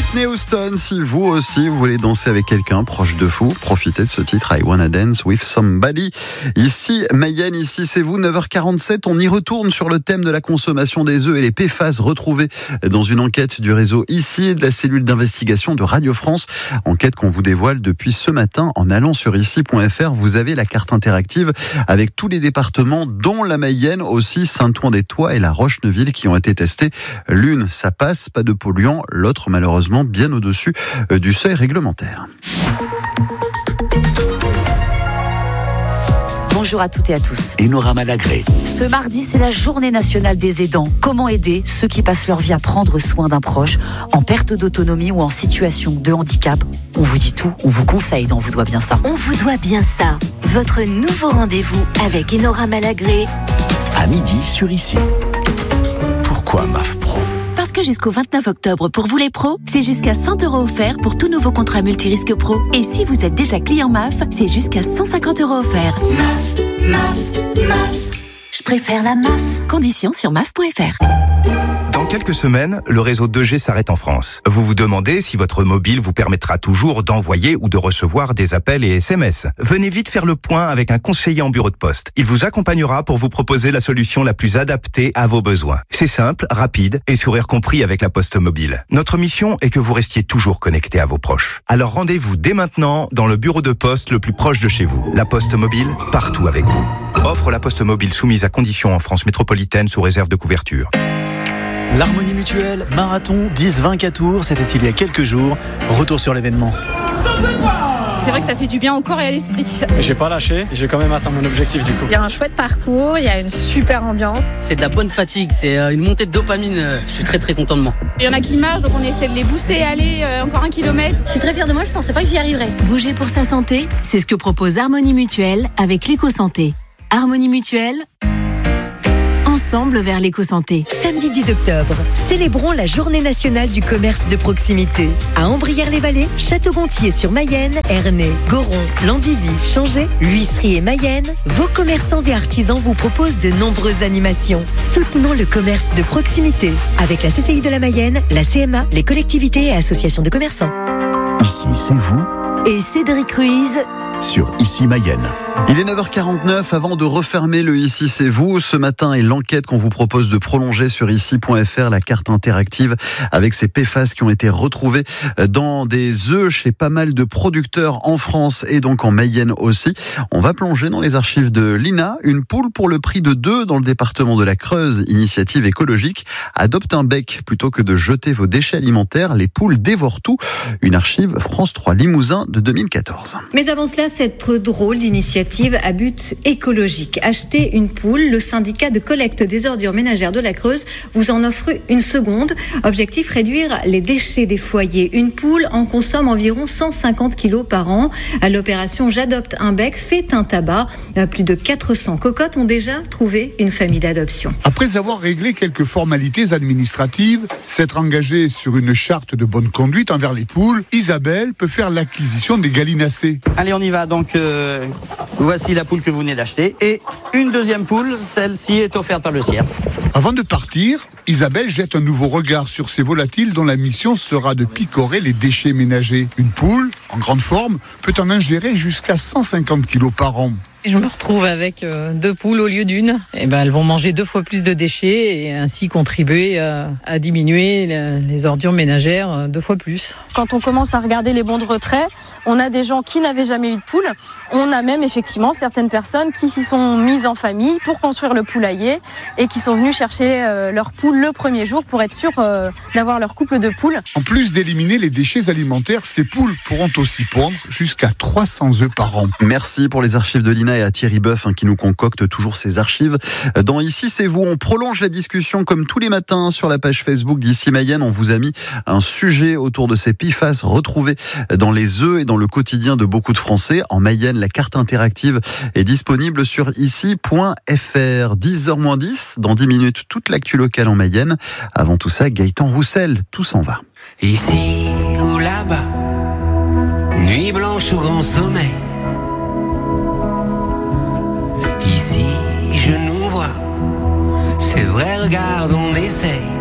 Whitney Houston, si vous aussi vous voulez danser avec quelqu'un proche de vous, profitez de ce titre I Wanna Dance With Somebody. Ici Mayenne, ici c'est vous, 9h47, on y retourne sur le thème de la consommation des œufs et les PFAS retrouvés dans une enquête du réseau ici et de la cellule d'investigation de Radio France. Enquête qu'on vous dévoile depuis ce matin en allant sur ici.fr. Vous avez la carte interactive avec tous les départements dont la Mayenne, aussi Saint-Ouen-des-Tois et la Roche-Neuville qui ont été testés. L'une, ça passe, pas de polluants, l'autre malheureusement bien au-dessus du seuil réglementaire. Bonjour à toutes et à tous. Enora Malagré. Ce mardi, c'est la journée nationale des aidants. Comment aider ceux qui passent leur vie à prendre soin d'un proche en perte d'autonomie ou en situation de handicap? On vous dit tout, on vous conseille dans Vous doit bien ça. On vous doit bien ça. Votre nouveau rendez-vous avec Enora Malagré. À midi sur Ici. Pourquoi MAF Pro? Parce que jusqu'au 29 octobre, pour vous les pros, c'est jusqu'à 100 € offerts pour tout nouveau contrat multirisque pro. Et si vous êtes déjà client MAF, c'est jusqu'à 150 € offerts. MAF. Je préfère la MAF. Conditions sur MAF.fr. Dans quelques semaines, le réseau 2G s'arrête en France. Vous vous demandez si votre mobile vous permettra toujours d'envoyer ou de recevoir des appels et SMS. Venez vite faire le point avec un conseiller en bureau de poste. Il vous accompagnera pour vous proposer la solution la plus adaptée à vos besoins. C'est simple, rapide et sourire compris avec la Poste Mobile. Notre mission est que vous restiez toujours connecté à vos proches. Alors rendez-vous dès maintenant dans le bureau de poste le plus proche de chez vous. La Poste Mobile, partout avec vous. Offre la Poste Mobile soumise à conditions en France métropolitaine sous réserve de couverture. L'Harmonie Mutuelle, marathon 10-20 tours, c'était il y a quelques jours. Retour sur l'événement. C'est vrai que ça fait du bien au corps et à l'esprit. J'ai pas lâché, j'ai quand même atteint mon objectif du coup. Il y a un chouette parcours, il y a une super ambiance. C'est de la bonne fatigue, c'est une montée de dopamine. Je suis très content de moi. Il y en a qui marchent, donc on essaie de les booster, aller encore 1 kilomètre. Je suis très fière de moi, je pensais pas que j'y arriverais. Bouger pour sa santé, c'est ce que propose Harmonie Mutuelle avec l'éco-santé. Harmonie Mutuelle, ensemble vers l'éco-santé. Samedi 10 octobre, célébrons la journée nationale du commerce de proximité. À Ambrières-les-Vallées, Château-Gontier-sur-Mayenne, Ernée, Goron, Landivy, Changé, l'Huisserie et Mayenne, vos commerçants et artisans vous proposent de nombreuses animations. Soutenons le commerce de proximité avec la CCI de la Mayenne, la CMA, les collectivités et associations de commerçants. Ici, c'est vous. Et Cédric Ruiz Sur Ici Mayenne. Il est 9h49, avant de refermer le Ici c'est vous, ce matin et l'enquête qu'on vous propose de prolonger sur ici.fr, la carte interactive avec ces PFAS qui ont été retrouvés dans des œufs chez pas mal de producteurs en France et donc en Mayenne aussi. On va plonger dans les archives de l'INA. Une poule pour le prix de 2 dans le département de la Creuse, initiative écologique. Adopte un bec plutôt que de jeter vos déchets alimentaires. Les poules dévorent tout. Une archive France 3 Limousin de 2014. Mais avant cela, cette drôle d'initiative à but écologique. Achetez une poule, le syndicat de collecte des ordures ménagères de la Creuse vous en offre une seconde. Objectif, réduire les déchets des foyers. Une poule en consomme environ 150 kilos par an. À l'opération J'adopte un bec fait un tabac. Plus de 400 cocottes ont déjà trouvé une famille d'adoption. Après avoir réglé quelques formalités administratives, s'être engagée sur une charte de bonne conduite envers les poules, Isabelle peut faire l'acquisition des gallinacés. Allez, on y va. Donc, voici la poule que vous venez d'acheter. Et une deuxième poule, celle-ci est offerte par le CIERS. Avant de partir, Isabelle jette un nouveau regard sur ces volatiles dont la mission sera de picorer les déchets ménagers. Une poule, en grande forme, peut en ingérer jusqu'à 150 kilos par an. Je me retrouve avec 2 poules au lieu d'une. Et elles vont manger 2 fois plus de déchets et ainsi contribuer à diminuer les ordures ménagères 2 fois plus. Quand on commence à regarder les bons de retrait, on a des gens qui n'avaient jamais eu de poule. On a même effectivement certaines personnes qui s'y sont mises en famille pour construire le poulailler et qui sont venues chercher leur poule le premier jour pour être sûr d'avoir leur couple de poules. En plus d'éliminer les déchets alimentaires, ces poules pourront aussi pondre jusqu'à 300 œufs par an. Merci pour les archives de l'INA et à Thierry Boeuf qui nous concocte toujours ces archives. Dans Ici c'est vous, on prolonge la discussion comme tous les matins sur la page Facebook d'Ici Mayenne. On vous a mis un sujet autour de ces PFAS retrouvés dans les œufs et dans le quotidien de beaucoup de Français. En Mayenne, la carte interactive est disponible sur ici.fr. 10h-10, dans 10 minutes, toute l'actu locale en Mayenne. Avant tout ça, Gaëtan Roussel, tout s'en va. Ici ou là-bas, nuit blanche ou grand sommeil. Ici, je nous vois, c'est vrai, regarde, on essaye.